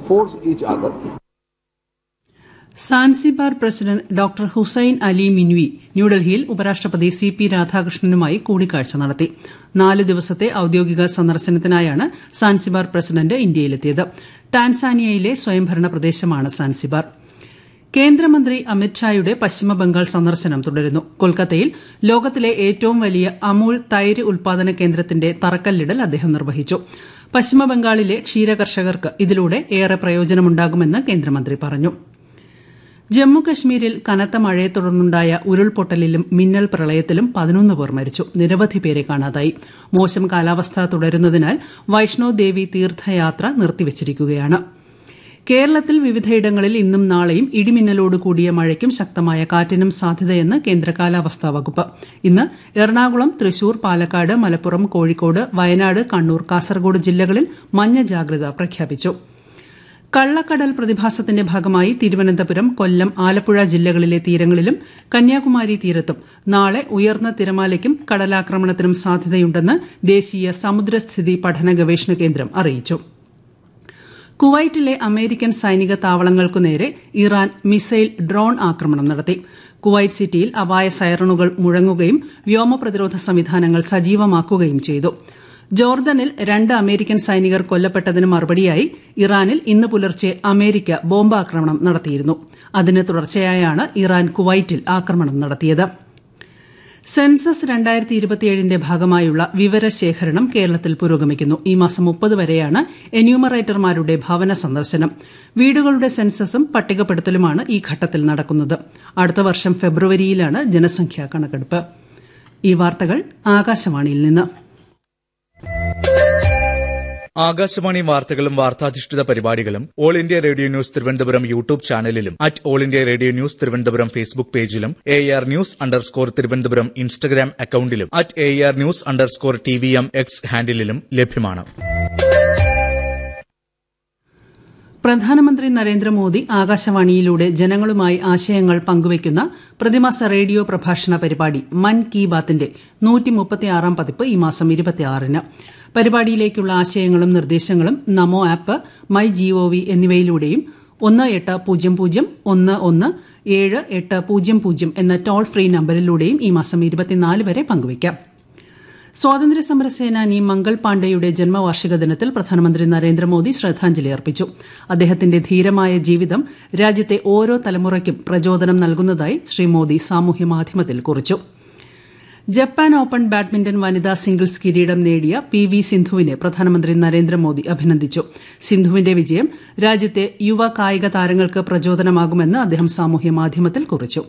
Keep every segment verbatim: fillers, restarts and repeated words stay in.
reinforce each other. Zanzibar president doctor Hussain Ali മിൻവി ന്യൂഡൽഹിയിൽ ഉപരാഷ്ട്രപതി C P രാധാകൃഷ്ണനുമായി കൂടിക്കാഴ്ച നടത്തി. നാല് ദിവസത്തെ ഔദ്യോഗിക സന്ദർശനത്തിനായാണ് സാൻസിബാർ പ്രസിഡന്റ് ഇന്ത്യയിലെത്തിയത്. ടാൻസാനിയയിലെ സ്വയംഭരണ പ്രദേശമാണ് സാൻസിബാർ. കേന്ദ്രമന്ത്രി അമിത്ഷായുടെ പശ്ചിമബംഗാൾ സന്ദർശനം തുടരുന്നു. കൊൽക്കത്തയിൽ ലോകത്തിലെ ഏറ്റവും വലിയ അമൂൽ തൈര് ഉൽപാദന കേന്ദ്രത്തിന്റെ തറക്കല്ലിടൽ അദ്ദേഹം നിർവഹിച്ചു. പശ്ചിമബംഗാളിലെ ക്ഷീരകർഷകർക്ക് ഇതിലൂടെ ഏറെ പ്രയോജനമുണ്ടാകുമെന്ന് കേന്ദ്രമന്ത്രി പറഞ്ഞു. ജമ്മുകശ്മീരിൽ കനത്ത മഴയെ തുടർന്നുണ്ടായ ഉരുൾപൊട്ടലിലും മിന്നൽ പ്രളയത്തിലും പതിനൊന്ന് പേർ മരിച്ചു. നിരവധി പേരെ കാണാതായി. മോശം കാലാവസ്ഥ തുടരുന്നതിനാൽ വൈഷ്ണോ ദേവി തീർത്ഥയാത്ര നിർത്തിവച്ചിരിക്കുകയാണ്. കേരളത്തിൽ വിവിധയിടങ്ങളിൽ ഇന്നും നാളെയും ഇടിമിന്നലോടുകൂടിയ മഴയ്ക്കും ശക്തമായ കാറ്റിനും സാധ്യതയെന്ന് കേന്ദ്ര കാലാവസ്ഥാ വകുപ്പ്. ഇന്ന് എറണാകുളം, തൃശൂർ, പാലക്കാട്, മലപ്പുറം, കോഴിക്കോട്, വയനാട്, കണ്ണൂർ, കാസർഗോഡ് ജില്ലകളിൽ മഞ്ഞ ജാഗ്രത പ്രഖ്യാപിച്ചു. കള്ളക്കടൽ പ്രതിഭാസത്തിന്റെ ഭാഗമായി തിരുവനന്തപുരം, കൊല്ലം, ആലപ്പുഴ ജില്ലകളിലെ തീരങ്ങളിലും കന്യാകുമാരി തീരത്തും നാളെ ഉയർന്ന തിരമാലയ്ക്കും കടലാക്രമണത്തിനും സാധ്യതയുണ്ടെന്ന് ദേശീയ സമുദ്രസ്ഥിതി പഠന ഗവേഷണ കേന്ദ്രം അറിയിച്ചു. കുവൈറ്റിലെ അമേരിക്കൻ സൈനിക താവളങ്ങൾക്കു നേരെ ഇറാൻ മിസൈൽ ഡ്രോൺ ആക്രമണം നടത്തി. കുവൈറ്റ് സിറ്റിയിൽ അപായ സൈറണുകൾ മുഴങ്ങുകയും വ്യോമപ്രതിരോധ സംവിധാനങ്ങൾ സജീവമാക്കുകയും ചെയ്തു. ജോർദനിൽ രണ്ട് അമേരിക്കൻ സൈനികർ കൊല്ലപ്പെട്ടതിന് മറുപടിയായി ഇറാനിൽ ഇന്ന് പുലർച്ചെ അമേരിക്ക ബോംബാക്രമണം നടത്തിയിരുന്നു. അതിന് തുടർച്ചയായാണ് ഇറാൻ കുവൈറ്റിൽ ആക്രമണം നടത്തിയത്. സെൻസസ് രണ്ടായിരത്തി ഇരുപത്തിയേഴിന്റെ ഭാഗമായുള്ള വിവരശേഖരണം കേരളത്തിൽ പുരോഗമിക്കുന്നു. ഈ മാസം മുപ്പത് വരെയാണ് എന്യൂമറേറ്റർമാരുടെ ഭവന സന്ദർശനം. വീടുകളുടെ സെൻസസും പട്ടികപ്പെടുത്തലുമാണ് ഈ ഘട്ടത്തിൽ നടക്കുന്നത്. അടുത്ത വർഷം ഫെബ്രുവരിയിലാണ് ജനസംഖ്യാ കണക്കെടുപ്പ്. ഈ വാർത്തകൾ ആകാശവാണിയിൽ നിന്ന്. ആകാശവാണി വാർത്തകളും വാർത്താധിഷ്ഠിത പരിപാടികളും all India radio news Thiruvananthapuram YouTube ചാനലിലും at all India radio news Thiruvananthapuram Facebook പേജിലും A R news underscore Thiruvananthapuram Instagram അക്കൌണ്ടിലും at A R news underscore T V M X ഹാൻഡിലും ലഭ്യമാണ്. പ്രധാനമന്ത്രി നരേന്ദ്രമോദി ആകാശവാണിയിലൂടെ ജനങ്ങളുമായി ആശയങ്ങൾ പങ്കുവയ്ക്കുന്ന പ്രതിമാസ റേഡിയോ പ്രഭാഷണ പരിപാടി മൻ കി ബാത്തിന്റെ നൂറ്റിമുപ്പത്തിയാറാം പതിപ്പ് ഈ മാസം ഇരുപത്തിയാറിന്. പരിപാടിയിലേക്കുള്ള ആശയങ്ങളും നിർദ്ദേശങ്ങളും നമോ ആപ്പ്, മൈ ജിഒവി എന്നിവയിലൂടെയും ഒന്ന് എട്ട് പൂജ്യം പൂജ്യം ഒന്ന് ഒന്ന് ഏഴ് എട്ട് പൂജ്യം പൂജ്യം എന്ന ടോൾ ഫ്രീ നമ്പരിലൂടെയും ഈ മാസം ഇരുപത്തിനാല് വരെ പങ്കുവയ്ക്കാം. സ്വാതന്ത്ര്യസമര സേനാനി മംഗൾ പാണ്ഡെയുടെ ജന്മവാർഷിക ദിനത്തിൽ പ്രധാനമന്ത്രി നരേന്ദ്രമോദി ശ്രദ്ധാഞ്ജലി അർപ്പിച്ചു. അദ്ദേഹത്തിന്റെ ധീരമായ ജീവിതം രാജ്യത്തെ ഓരോ തലമുറയ്ക്കും പ്രചോദനം നൽകുന്നതായി ശ്രീ മോദി സാമൂഹ്യമാധ്യമത്തിൽ കുറിച്ചു. ജപ്പാൻ ഓപ്പൺ ബാഡ്മിന്റൺ വനിതാ സിംഗിൾസ് കിരീടം നേടിയ പി വി സിന്ധുവിനെ പ്രധാനമന്ത്രി നരേന്ദ്രമോദി അഭിനന്ദിച്ചു. സിന്ധുവിന്റെ വിജയം രാജ്യത്തെ യുവ കായിക താരങ്ങൾക്ക് പ്രചോദനമാകുമെന്ന് അദ്ദേഹം സാമൂഹ്യമാധ്യമത്തിൽ കുറിച്ചു.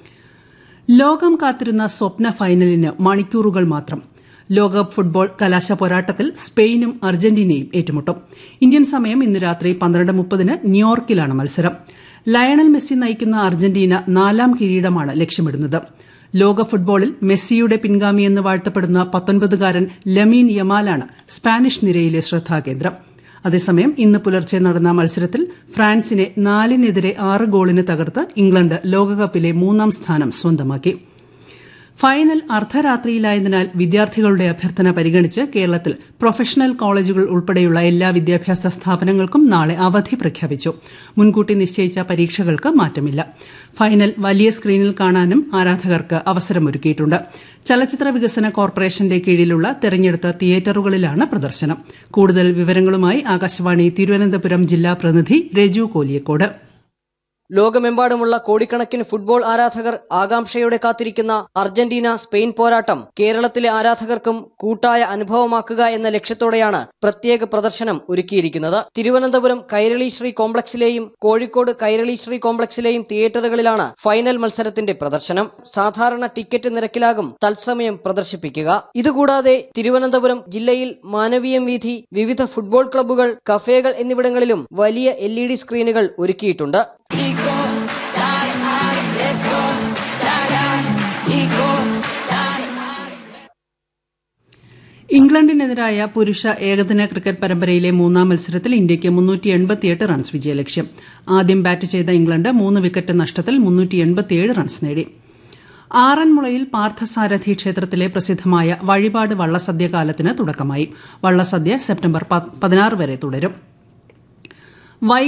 ലോകം കാത്തിരുന്ന സ്വപ്ന ഫൈനലിന് മണിക്കൂറുകൾ മാത്രം. ലോകകപ്പ് ഫുട്ബോൾ കലാശ പോരാട്ടത്തിൽ സ്പെയിനും അർജന്റീനയും ഏറ്റുമുട്ടും. ഇന്ത്യൻ സമയം ഇന്ന് രാത്രി പന്ത്രണ്ട് മുപ്പതിന് ന്യൂയോർക്കിലാണ് മത്സരം. ലയണൽ മെസ്സി നയിക്കുന്ന അർജന്റീന നാലാം കിരീടമാണ് ലക്ഷ്യമിടുന്നത്. ലോക ഫുട്ബോളിൽ മെസ്സിയുടെ പിൻഗാമിയെന്ന് വാഴ്ത്തപ്പെടുന്ന പത്തൊൻപതുകാരൻ ലമീൻ യമാലാണ് സ്പാനിഷ് നിരയിലെ ശ്രദ്ധാകേന്ദ്രം. അതേസമയം ഇന്ന് പുലർച്ചെ നടന്ന മത്സരത്തിൽ ഫ്രാൻസിനെ നാലിനെതിരെ ആറ് ഗോളിന് തകർത്ത് ഇംഗ്ലണ്ട് ലോകകപ്പിലെ മൂന്നാം സ്ഥാനം സ്വന്തമാക്കി. ഫൈനൽ അർദ്ധരാത്രിയിലായതിനാൽ വിദ്യാർത്ഥികളുടെ അഭ്യർത്ഥന പരിഗണിച്ച് കേരളത്തിൽ പ്രൊഫഷണൽ കോളേജുകൾ ഉൾപ്പെടെയുള്ള എല്ലാ വിദ്യാഭ്യാസ സ്ഥാപനങ്ങൾക്കും നാളെ അവധി പ്രഖ്യാപിച്ചു. മുൻകൂട്ടി നിശ്ചയിച്ച പരീക്ഷകൾക്ക് മാറ്റമില്ല. ഫൈനൽ വലിയ സ്ക്രീനിൽ കാണാനും ആരാധകർക്ക് അവസരമൊരുക്കിയിട്ടുണ്ട്. ചലച്ചിത്ര വികസന കോർപ്പറേഷന്റെ കീഴിലുള്ള തെരഞ്ഞെടുത്ത തിയേറ്ററുകളിലാണ് പ്രദർശനം. കൂടുതൽ വിവരങ്ങളുമായി ആകാശവാണി തിരുവനന്തപുരം ജില്ലാ പ്രതിനിധി രജു കോലിയക്കോട്. ലോകമെമ്പാടുമുള്ള കോടിക്കണക്കിന് ഫുട്ബോൾ ആരാധകർ ആകാംക്ഷയോടെ കാത്തിരിക്കുന്ന അർജന്റീന സ്പെയിൻ പോരാട്ടം കേരളത്തിലെ ആരാധകർക്കും കൂട്ടായ അനുഭവമാക്കുക എന്ന ലക്ഷ്യത്തോടെയാണ് പ്രത്യേക പ്രദർശനം ഒരുക്കിയിരിക്കുന്നത്. തിരുവനന്തപുരം കൈരളി ശ്രീ കോംപ്ലക്സിലെയും കോഴിക്കോട് കൈരളി ശ്രീ കോംപ്ലക്സിലെയും തിയേറ്ററുകളിലാണ് ഫൈനൽ മത്സരത്തിന്റെ പ്രദർശനം. സാധാരണ ടിക്കറ്റ് നിരക്കിലാകും തത്സമയം പ്രദർശിപ്പിക്കുക. ഇതുകൂടാതെ തിരുവനന്തപുരം ജില്ലയിൽ മാനവീയം വീഥി, വിവിധ ഫുട്ബോൾ ക്ലബ്ബുകൾ, കഫേകൾ എന്നിവിടങ്ങളിലും വലിയ എൽ ഇ ഡി സ്ക്രീനുകൾ ഒരുക്കിയിട്ടുണ്ട്. ഇംഗ്ലണ്ടിനെതിരായ പുരുഷ ഏകദിന ക്രിക്കറ്റ് പരമ്പരയിലെ മൂന്നാം മത്സരത്തിൽ ഇന്ത്യയ്ക്ക് മുന്നൂറ്റി എൺപത്തിയെട്ട് റൺസ് വിജയലക്ഷ്യം. ആദ്യം ബാറ്റ് ചെയ്ത ഇംഗ്ലണ്ട് മൂന്ന് വിക്കറ്റ് നഷ്ടത്തിൽ മുന്നൂറ്റി എൺപത്തിയേഴ് റൺസ് നേടി. ആറന്മുളയിൽ പാർത്ഥസാരഥി ക്ഷേത്രത്തിലെ പ്രസിദ്ധമായ വഴിപാട് വള്ളസദ്യ കാലത്തിന് തുടക്കമായി. വള്ളസദ്യ സെപ്റ്റംബർ പതിനാറ് വരെ തുടരും.